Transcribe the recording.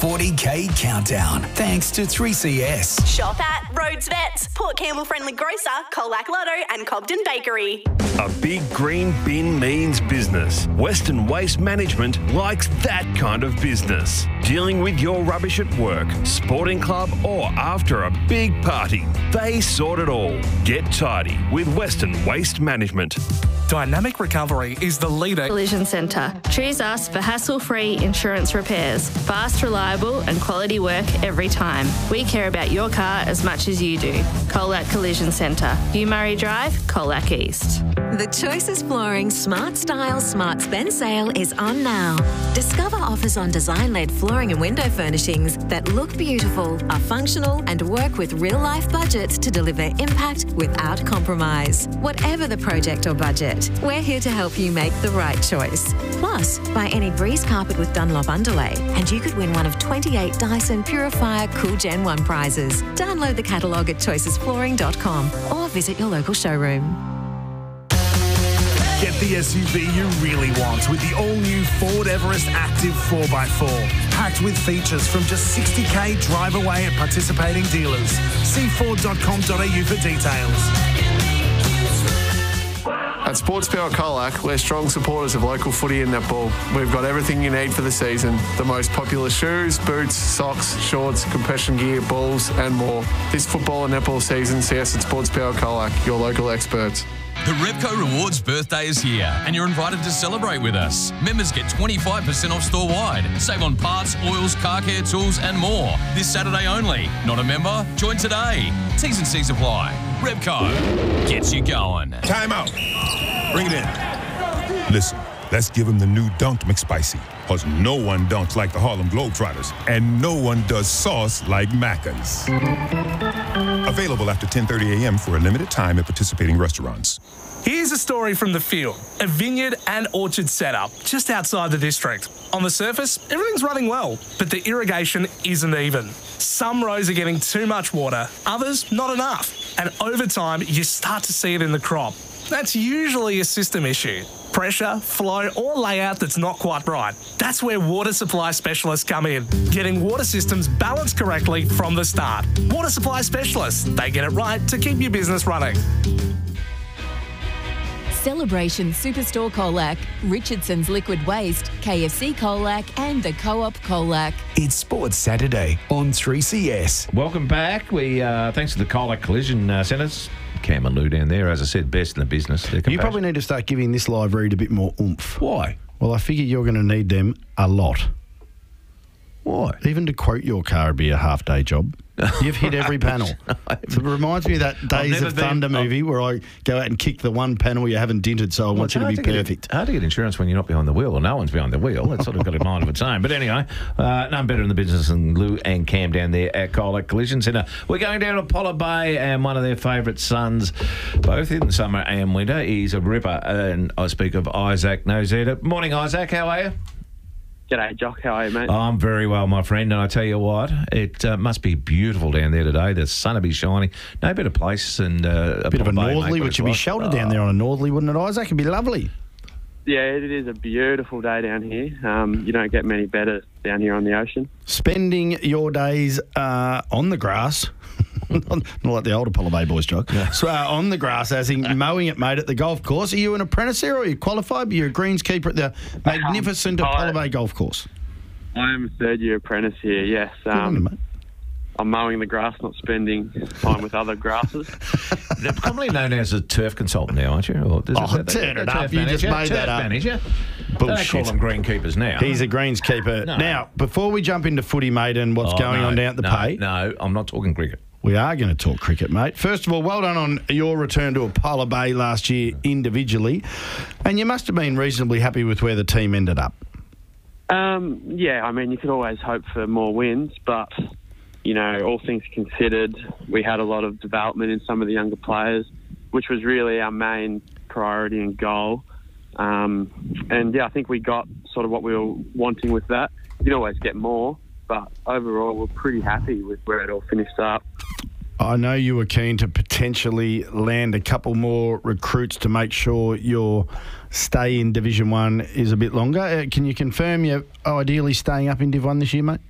40K Countdown, thanks to 3CS. Shop at Rhodes Vets, Port Campbell Friendly Grocer, Colac Lotto and Cobden Bakery. A big green bin means business. Western Waste Management likes that kind of business. Dealing with your rubbish at work, sporting club or after a big party. They sort it all. Get tidy with Western Waste Management. Dynamic Recovery is the leader. Collision Centre. Choose us for hassle-free insurance repairs. Fast, reliable and quality work every time. We care about your car as much as you do. Colac Collision Centre. Hugh Murray Drive, Colac East. The Choices Flooring Smart Style Smart Spend sale is on now. Discover offers on design-led flooring and window furnishings that look beautiful, are functional and work with real-life budgets to deliver impact without compromise. Whatever the project or budget, we're here to help you make the right choice. Plus, buy any Breeze carpet with Dunlop underlay and you could win one of 28 Dyson Purifier Cool Gen 1 prizes. Download the catalogue at choicesflooring.com or visit your local showroom. Get the SUV you really want with the all-new Ford Everest Active 4x4. Packed with features from just $60,000 drive away at participating dealers. See Ford.com.au for details. At Sports Power Colac, we're strong supporters of local footy and netball. We've got everything you need for the season. The most popular shoes, boots, socks, shorts, compression gear, balls and more. This football and netball season, see us at Sports Power Colac, your local experts. The Repco Rewards birthday is here and you're invited to celebrate with us. Members get 25% off store-wide. Save on parts, oils, car care tools and more. This Saturday only. Not a member? Join today. T's and C's apply. Repco gets you going. Time out. Bring it in. Listen, let's give him the new Dunked McSpicy. Because no one dunks like the Harlem Globetrotters. And no one does sauce like Macca's. Available after 10:30 a.m. for a limited time at participating restaurants. Here's a story from the field. A vineyard and orchard setup just outside the district. On the surface, everything's running well, but the irrigation isn't even. Some rows are getting too much water, others not enough. And over time, you start to see it in the crop. That's usually a system issue. Pressure, flow or layout that's not quite right. That's where water supply specialists come in, getting water systems balanced correctly from the start. Water supply specialists, they get it right to keep your business running. Celebration Superstore Colac, Richardson's Liquid Waste, KFC Colac and the Co-op Colac. It's Sports Saturday on 3CS. Welcome back. We thanks to the Colac Collision Centres. Cam and Lou down there, as I said, best in the business. You probably need to start giving this live read a bit more oomph. Why? Well, I figure you're going to need them a lot. Why? Even to quote your car would be a half-day job. You've hit every panel. So it reminds me of that Days of Thunder movie where I go out and kick the one panel you haven't dinted, so I want you to be perfect. Hard to get insurance when you're not behind the wheel, or no one's behind the wheel. It's sort of got a mind of its own. But anyway, none better in the business than Lou and Cam down there at Colac Collision Centre. We're going down to Apollo Bay, and one of their favourite sons, both in summer and winter, is a ripper. And I speak of Isaac Nozeta. Morning, Isaac. How are you? G'day, Jock. How are you, mate? I'm very well, my friend, and I tell you what, it must be beautiful down there today. The sun will be shining. No better place than a bit of a northerly, which would be sheltered down there on a northerly, wouldn't it, Isaac? It'd be lovely. Yeah, it is a beautiful day down here. You don't get many better down here on the ocean. Spending your days on the grass, not like the old Apollo Bay boys, Jock. Yeah. So on the grass, as in mowing it, mate, at the golf course. Are you an apprentice there, or are you qualified? You're a greenskeeper at the magnificent Apollo Bay golf course. I am a third-year apprentice here, yes. I'm mowing the grass, not spending time with other grasses. They're probably known as a turf consultant now, aren't you? Or turn it up. You just made that up. Manager. Bullshit. They call them greenkeepers now. He's a greenskeeper. No. Now, before we jump into footy, mate, and what's going on down at the Pay. No, I'm not talking cricket. We are going to talk cricket, mate. First of all, well done on your return to Apollo Bay last year individually. And you must have been reasonably happy with where the team ended up. Yeah, I mean, you could always hope for more wins, but, you know, all things considered, we had a lot of development in some of the younger players, which was really our main priority and goal. And, yeah, I think we got sort of what we were wanting with that. You can always get more, but overall we're pretty happy with where it all finished up. I know you were keen to potentially land a couple more recruits to make sure your stay in Division 1 is a bit longer. Can you confirm you're ideally staying up in Div 1 this year, mate?